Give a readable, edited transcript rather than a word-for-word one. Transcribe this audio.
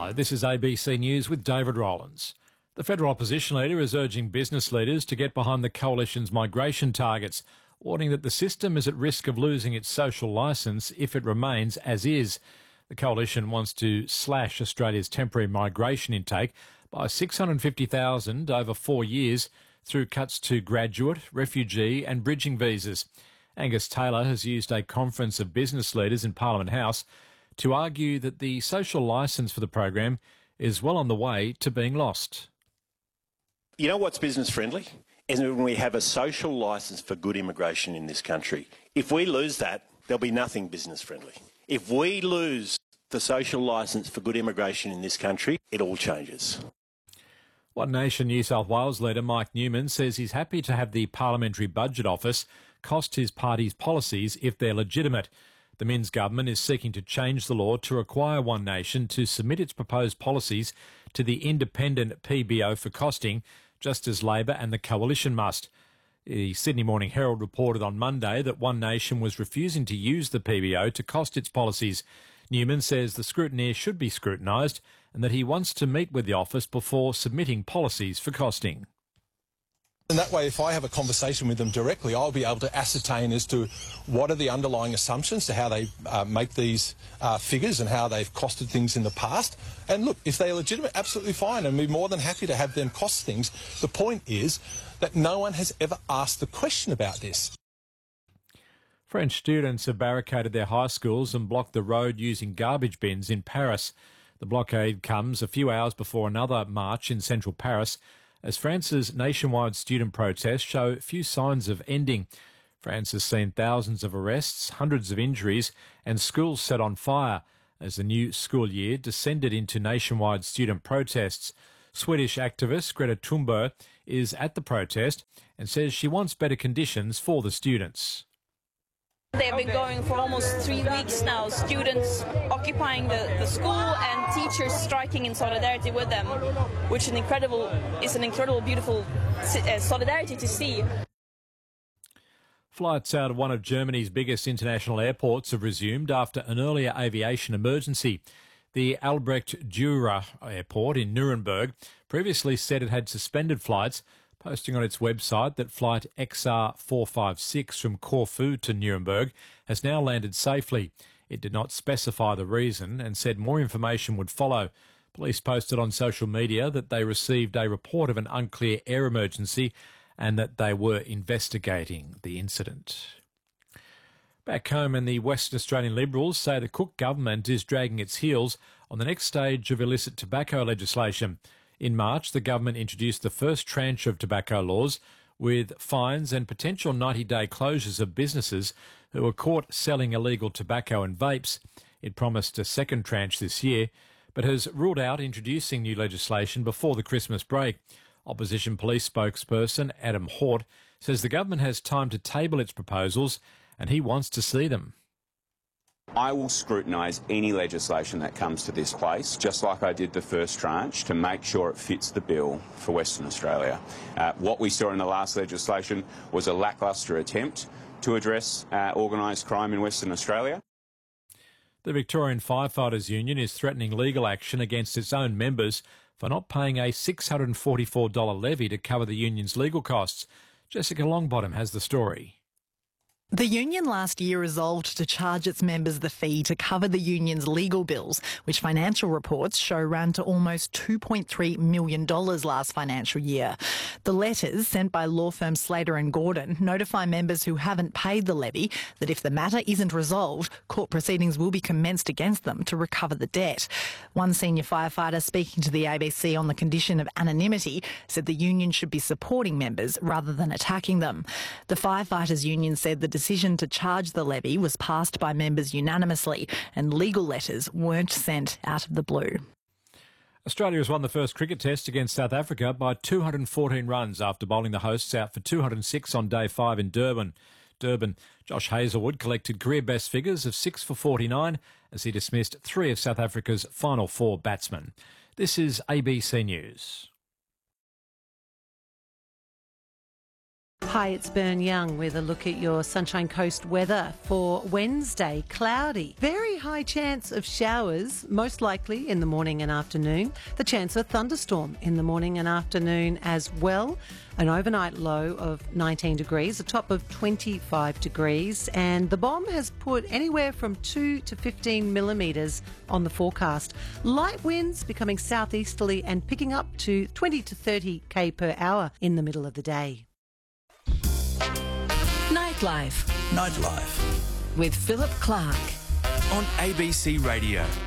Hello, this is ABC News with David Rowlands. The federal opposition leader is urging business leaders to get behind the coalition's migration targets, warning that the system is at risk of losing its social licence if it remains as is. The coalition wants to slash Australia's temporary migration intake by 650,000 over 4 years through cuts to graduate, refugee and bridging visas. Angus Taylor has used a conference of business leaders in Parliament House to argue that the social licence for the program is well on the way to being lost. You know what's business friendly? Is when we have a social licence for good immigration in this country. If we lose that, there'll be nothing business friendly. If we lose the social licence for good immigration in this country, it all changes. One Nation New South Wales leader Mike Newman says he's happy to have the Parliamentary Budget Office cost his party's policies if they're legitimate. The Minns government is seeking to change the law to require One Nation to submit its proposed policies to the independent PBO for costing, just as Labor and the Coalition must. The Sydney Morning Herald reported on Monday that One Nation was refusing to use the PBO to cost its policies. Newman says the scrutineer should be scrutinised and that he wants to meet with the office before submitting policies for costing. And that way, if I have a conversation with them directly, I'll be able to ascertain as to what are the underlying assumptions to how they make these figures and how they've costed things in the past. And look, if they're legitimate, absolutely fine, and we're more than happy to have them cost things. The point is that no one has ever asked the question about this. French students have barricaded their high schools and blocked the road using garbage bins in Paris. The blockade comes a few hours before another march in central Paris, as France's nationwide student protests show few signs of ending. France has seen thousands of arrests, hundreds of injuries and schools set on fire as the new school year descended into nationwide student protests. Swedish activist Greta Thunberg is at the protest and says she wants better conditions for the students. They've been going for almost 3 weeks now, students occupying the school and teachers striking in solidarity with them, which is an incredible, beautiful solidarity to see. Flights out of one of Germany's biggest international airports have resumed after an earlier aviation emergency. The Albrecht Dürer Airport in Nuremberg previously said it had suspended flights, posting on its website that flight XR456 from Corfu to Nuremberg has now landed safely. It did not specify the reason and said more information would follow. Police posted on social media that they received a report of an unclear air emergency and that they were investigating the incident. Back home, and the Western Australian Liberals say the Cook government is dragging its heels on the next stage of illicit tobacco legislation. In March, the government introduced the first tranche of tobacco laws with fines and potential 90-day closures of businesses who were caught selling illegal tobacco and vapes. It promised a second tranche this year, but has ruled out introducing new legislation before the Christmas break. Opposition police spokesperson Adam Hort says the government has time to table its proposals and he wants to see them. I will scrutinise any legislation that comes to this place, just like I did the first tranche, to make sure it fits the bill for Western Australia. What we saw in the last legislation was a lacklustre attempt to address organised crime in Western Australia. The Victorian Firefighters Union is threatening legal action against its own members for not paying a $644 levy to cover the union's legal costs. Jessica Longbottom has the story. The union last year resolved to charge its members the fee to cover the union's legal bills, which financial reports show ran to almost $2.3 million last financial year. The letters sent by law firm Slater and Gordon notify members who haven't paid the levy that if the matter isn't resolved, court proceedings will be commenced against them to recover the debt. One senior firefighter speaking to the ABC on the condition of anonymity said the union should be supporting members rather than attacking them. The firefighters union said the decision to charge the levy was passed by members unanimously and legal letters weren't sent out of the blue. Australia has won the first cricket test against South Africa by 214 runs after bowling the hosts out for 206 on day 5 in Durban. Josh Hazlewood collected career best figures of 6 for 49 as he dismissed 3 of South Africa's final 4 batsmen. This is ABC News. Hi, it's Bern Young with a look at your Sunshine Coast weather for Wednesday. Cloudy. Very high chance of showers, most likely in the morning and afternoon. The chance of thunderstorm in the morning and afternoon as well. An overnight low of 19 degrees, a top of 25 degrees. And the bomb has put anywhere from 2 to 15 millimetres on the forecast. Light winds becoming southeasterly and picking up to 20 to 30 k per hour in the middle of the day. Nightlife with Philip Clark on ABC Radio.